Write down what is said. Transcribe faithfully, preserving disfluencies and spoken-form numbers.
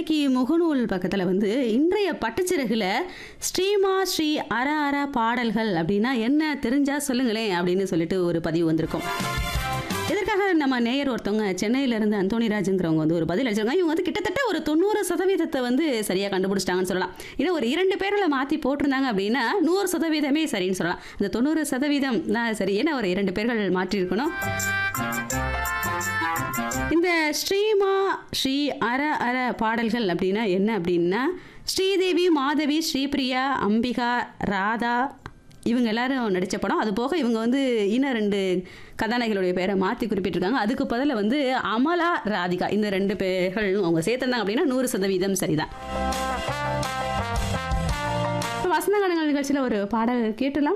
இன்னைக்கு முகநூல் பக்கத்தில் வந்து இன்றைய பட்டுச்சிறகுல ஸ்ரீமா ஸ்ரீ அர அர பாடல்கள் அப்படின்னா என்ன தெரிஞ்சா சொல்லுங்களேன் அப்படின்னு சொல்லிட்டு ஒரு பதிவு வந்திருக்கும். இதற்காக நம்ம நேயர் ஒருத்தவங்க சென்னையிலேருந்து அந்தோணிராஜுங்கிறவங்க வந்து ஒரு பதில் அளிச்சிருக்காங்க. இவங்க வந்து கிட்டத்தட்ட ஒரு தொண்ணூறு சதவீதத்தை வந்து சரியாக கண்டுபிடிச்சிட்டாங்கன்னு சொல்லலாம். இன்னும் ஒரு இரண்டு பேர்களை மாற்றி போட்டிருந்தாங்க அப்படின்னா நூறு சதவீதமே சரின்னு சொல்லலாம். இந்த தொண்ணூறு சதவீதம் தான் சரி, ஏன்னா ஒரு இரண்டு பேர்கள் மாற்றியிருக்கணும். இந்த ஸ்ரீமா ஸ்ரீ அர அர பாடல்கள் அப்படின்னா என்ன அப்படின்னா, ஸ்ரீதேவி, மாதவி, ஸ்ரீபிரியா, அம்பிகா, ராதா இவங்க எல்லாரும் நடித்த படம். அது போக இவங்க வந்து இன்னும் ரெண்டு கதாநாயகிகளுடைய பேரை மாற்றி குறிப்பிட்டிருக்காங்க. அதுக்கு பதில் வந்து அமலா, ராதிகா இந்த ரெண்டு பேர்கள் அவங்க சேர்த்திருந்தாங்க அப்படின்னா நூறு சதவீதம் சரிதான். வசந்த கானங்கள் நிகழ்ச்சியில் ஒரு பாடல் கேட்டுலாம்.